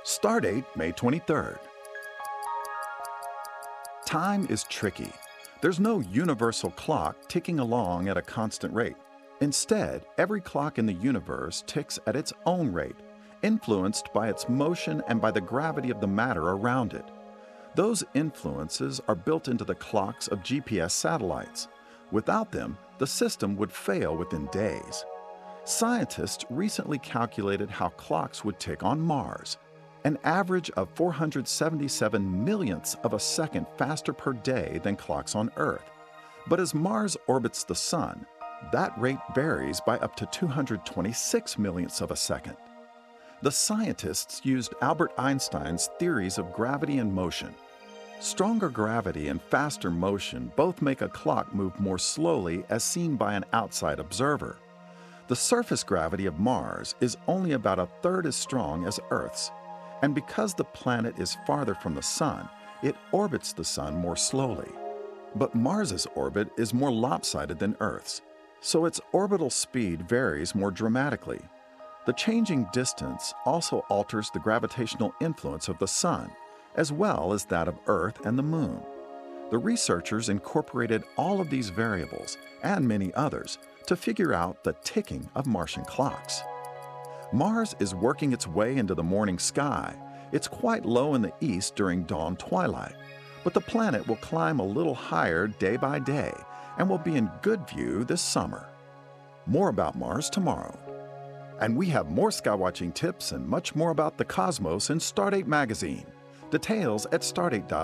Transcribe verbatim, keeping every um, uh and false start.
Stardate, May twenty-third. Time is tricky. There's no universal clock ticking along at a constant rate. Instead, every clock in the universe ticks at its own rate, influenced by its motion and by the gravity of the matter around it. Those influences are built into the clocks of G P S satellites. Without them, the system would fail within days. Scientists recently calculated how clocks would tick on Mars, an average of four hundred seventy-seven millionths of a second faster per day than clocks on Earth. But as Mars orbits the Sun, that rate varies by up to two hundred twenty-six millionths of a second. The scientists used Albert Einstein's theories of gravity and motion. Stronger gravity and faster motion both make a clock move more slowly as seen by an outside observer. The surface gravity of Mars is only about a third as strong as Earth's, and because the planet is farther from the Sun, it orbits the Sun more slowly. But Mars's orbit is more lopsided than Earth's, so its orbital speed varies more dramatically. The changing distance also alters the gravitational influence of the Sun, as well as that of Earth and the Moon. The researchers incorporated all of these variables, and many others, to figure out the ticking of Martian clocks. Mars is working its way into the morning sky. It's quite low in the east during dawn twilight, but the planet will climb a little higher day by day and will be in good view this summer. More about Mars tomorrow. And we have more skywatching tips and much more about the cosmos in Stardate magazine. Details at stardate dot